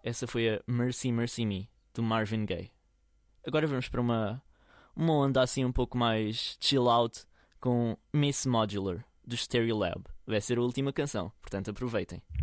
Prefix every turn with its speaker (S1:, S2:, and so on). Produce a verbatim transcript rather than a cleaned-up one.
S1: Essa foi a Mercy Mercy Me, do Marvin Gaye. Agora vamos para uma, uma onda assim um pouco mais chill out com Miss Modular, do Stereolab. Vai ser a última canção, portanto aproveitem.